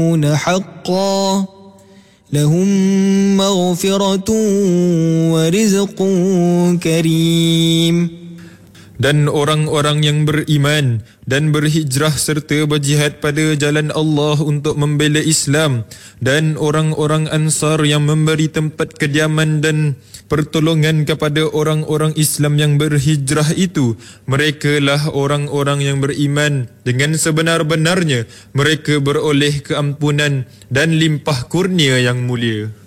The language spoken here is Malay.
حقا لهم مغفرة ورزق كريم. Dan orang-orang yang beriman dan berhijrah serta berjihad pada jalan Allah untuk membela Islam, dan orang-orang Ansar yang memberi tempat kediaman dan pertolongan kepada orang-orang Islam yang berhijrah itu, merekalah orang-orang yang beriman dengan sebenar-benarnya. Mereka beroleh keampunan dan limpah kurnia yang mulia.